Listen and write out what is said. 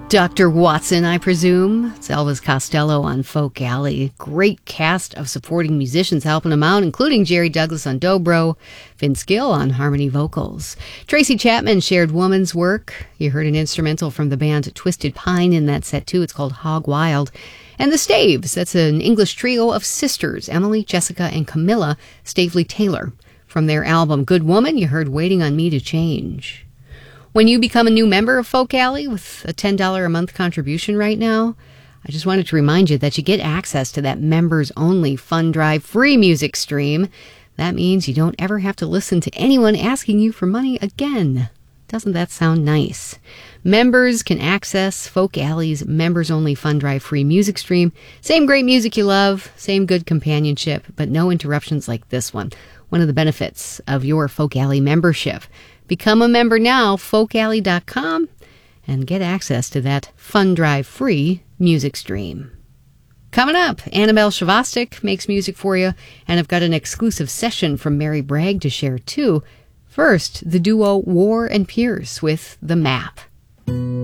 Dr. Watson, I presume. It's Elvis Costello on Folk Alley. Great cast of supporting musicians helping him out, including Jerry Douglas on dobro, Vince Gill on harmony vocals. Tracy Chapman shared Woman's Work. You heard an instrumental from the band Twisted Pine in that set, too. It's called Hog Wild. And the Staves, that's an English trio of sisters, Emily, Jessica, and Camilla Stavely Taylor. From their album Good Woman, you heard Waiting on Me to Change. When you become a new member of Folk Alley with a $10 a month contribution right now, I just wanted to remind you that you get access to that members-only Fun Drive free music stream. That means you don't ever have to listen to anyone asking you for money again. Doesn't that sound nice? Members can access Folk Alley's members-only Fun Drive free music stream. Same great music you love, same good companionship, but no interruptions like this one. One of the benefits of your Folk Alley membership. Become a member now, folkalley.com, and get access to that Fun Drive free music stream. Coming up, Annabelle Shavastik makes music for you, and I've got an exclusive session from Mary Bragg to share too. First, the duo War and Pierce with The Map.